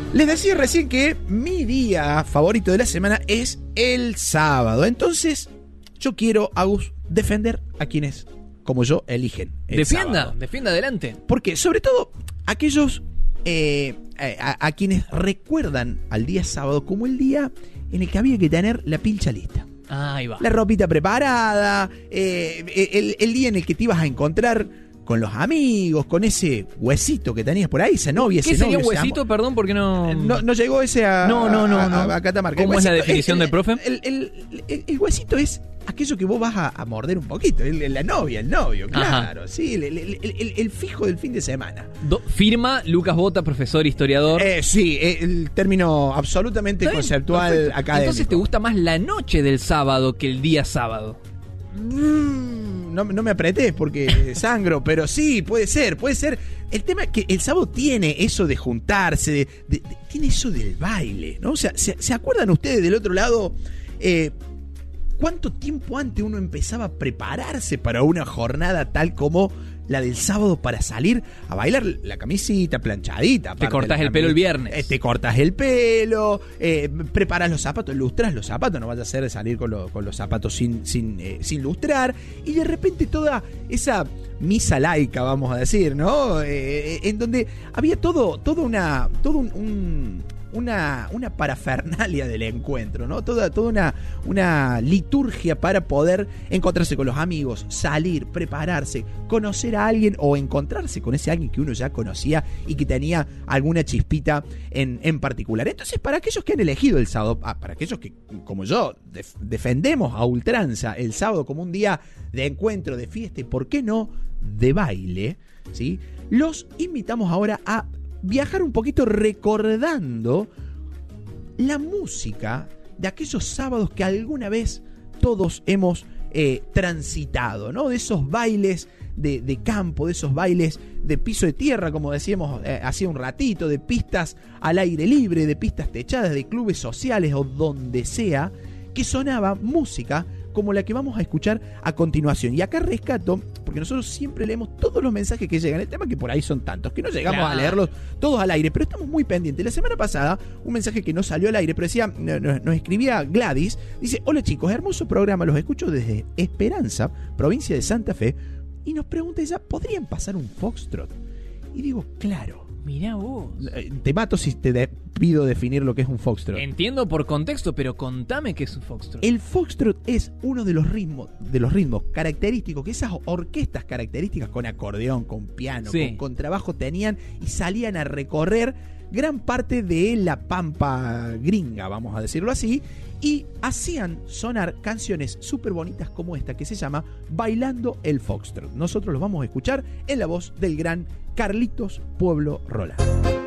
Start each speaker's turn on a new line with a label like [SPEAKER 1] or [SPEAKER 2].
[SPEAKER 1] Les decía recién que mi día favorito de la semana es el sábado. Entonces, yo quiero, Agus, defender a quienes, como yo, eligen el sábado.
[SPEAKER 2] Defienda adelante.
[SPEAKER 1] Porque, sobre todo, aquellos a quienes recuerdan al día sábado como el día en el que había que tener la pilcha lista.
[SPEAKER 2] Ahí va.
[SPEAKER 1] La ropita preparada, el día en el que te ibas a encontrar con los amigos, con ese huesito que tenías por ahí, esa novia, ese
[SPEAKER 2] ¿Qué sería
[SPEAKER 1] novio,
[SPEAKER 2] huesito? Perdón, porque no...
[SPEAKER 1] No llegó ese a Catamarca.
[SPEAKER 2] ¿Cómo es la definición del profe?
[SPEAKER 1] El huesito es aquello que vos vas a morder un poquito, la novia, el novio, claro. Ajá. Sí, el fijo del fin de semana.
[SPEAKER 2] Firma Lucas Bota, profesor historiador.
[SPEAKER 1] Sí, el término absolutamente conceptual, perfecto, académico.
[SPEAKER 2] Entonces, ¿te gusta más la noche del sábado que el día sábado?
[SPEAKER 1] No me apretés porque sangro, pero sí, puede ser. El tema es que el sábado tiene eso de juntarse, tiene eso del baile, ¿no? O sea, ¿se acuerdan ustedes del otro lado? ¿Cuánto tiempo antes uno empezaba a prepararse para una jornada tal como la del sábado para salir a bailar? La camisita planchadita.
[SPEAKER 2] Te cortás el pelo el viernes.
[SPEAKER 1] Te cortás el pelo, preparas los zapatos, lustras los zapatos, no vayas a ser de salir con los zapatos sin lustrar. Y de repente toda esa misa laica, vamos a decir, ¿no? En donde había una parafernalia del encuentro, ¿no? Toda una liturgia para poder encontrarse con los amigos, salir, prepararse, conocer a alguien o encontrarse con ese alguien que uno ya conocía y que tenía alguna chispita en particular. Entonces, para aquellos que han elegido el sábado, para aquellos que, como yo, defendemos a ultranza el sábado como un día de encuentro, de fiesta y, ¿por qué no?, de baile, ¿sí? Los invitamos ahora a viajar un poquito recordando la música de aquellos sábados que alguna vez todos hemos transitado, ¿no? De esos bailes de campo, de esos bailes de piso de tierra, como decíamos hace un ratito, de pistas al aire libre, de pistas techadas, de clubes sociales o donde sea, que sonaba música como la que vamos a escuchar a continuación. Y acá rescato, porque nosotros siempre leemos todos los mensajes que llegan. El tema es que por ahí son tantos, que no llegamos a leerlos todos al aire, pero estamos muy pendientes. La semana pasada, un mensaje que no salió al aire, pero decía, nos escribía Gladys, dice: hola chicos, hermoso programa, los escucho desde Esperanza, provincia de Santa Fe, y nos pregunta ella, ¿podrían pasar un foxtrot? Y digo, claro.
[SPEAKER 2] Mirá vos.
[SPEAKER 1] Te mato si te pido definir lo que es un foxtrot.
[SPEAKER 2] Entiendo por contexto, pero contame qué es un foxtrot.
[SPEAKER 1] El foxtrot es uno de los ritmos característicos, que esas orquestas características con acordeón, con piano, con contrabajo tenían y salían a recorrer gran parte de la pampa gringa, vamos a decirlo así, y hacían sonar canciones súper bonitas como esta que se llama Bailando el Foxtrot. Nosotros los vamos a escuchar en la voz del gran Carlitos Pueblo Roland.